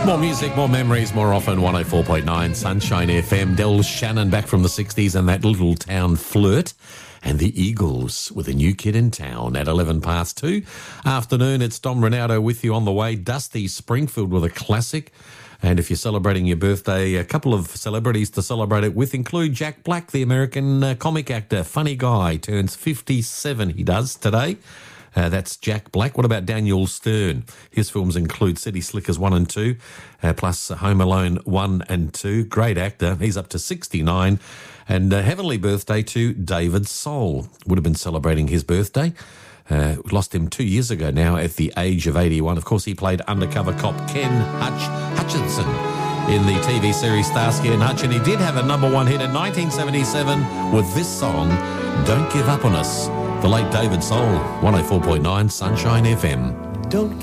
More music, more memories, more often. 104.9 Sunshine FM. Del Shannon back from the 60s and that little town flirt. And the Eagles with a new kid in town at 11 past 2. Afternoon, it's Dom Ronaldo with you on the way. Dusty Springfield with a classic. And if you're celebrating your birthday, a couple of celebrities to celebrate it with include Jack Black, the American comic actor. Funny guy, turns 57 he does today. That's Jack Black. What about Daniel Stern? His films include City Slickers 1 and 2, plus Home Alone 1 and 2. Great actor. He's up to 69. And heavenly birthday to David Soul. Would have been celebrating his birthday. Lost him 2 years ago now at the age of 81. Of course, he played undercover cop Ken Hutchinson in the TV series Starsky and Hutch. And he did have a number one hit in 1977 with this song, Don't Give Up on Us. The late David Soul, 104.9 Sunshine FM. Don't